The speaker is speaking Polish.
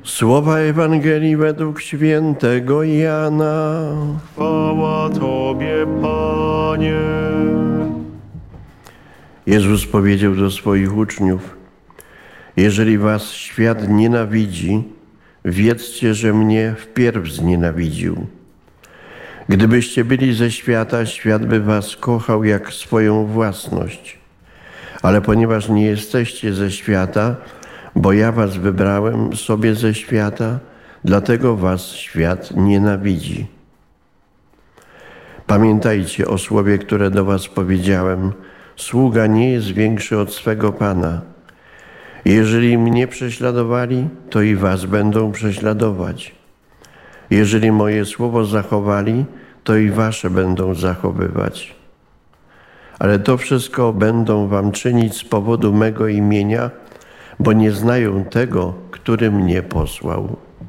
Słowa Ewangelii według świętego Jana. Chwała Tobie, Panie. Jezus powiedział do swoich uczniów: jeżeli was świat nienawidzi, wiedzcie, że mnie wpierw znienawidził. Gdybyście byli ze świata, świat by was kochał jak swoją własność. Ale ponieważ nie jesteście ze świata, bo ja was wybrałem sobie ze świata, dlatego was świat nienawidzi. Pamiętajcie o słowie, które do was powiedziałem: sługa nie jest większy od swego Pana. Jeżeli mnie prześladowali, to i was będą prześladować. Jeżeli moje słowo zachowali, to i wasze będą zachowywać. Ale to wszystko będą wam czynić z powodu mego imienia, bo nie znają tego, który mnie posłał.